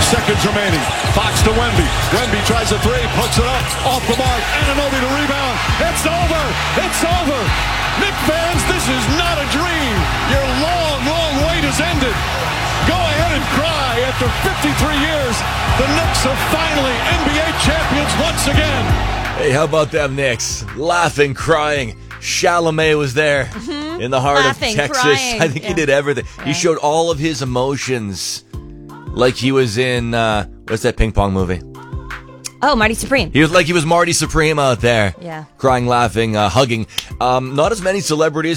seconds remaining. Fox to Wemby. Wemby tries a three, puts it up, off the mark. Anunoby to rebound. It's over. It's over. Knicks fans, this is not a dream. Your long, long wait has ended. Go ahead and cry. After 53 years, the Knicks are finally NBA champions once again. Hey, how about them Knicks? Laughing, crying. Chalamet was there in the heart Laughing, of Texas. crying. I think he did everything. He showed all of his emotions like he was in, what's that ping pong movie? Oh, Marty Supreme. He was like he was Marty Supreme out there. Yeah. Crying, laughing, hugging. Not as many celebrities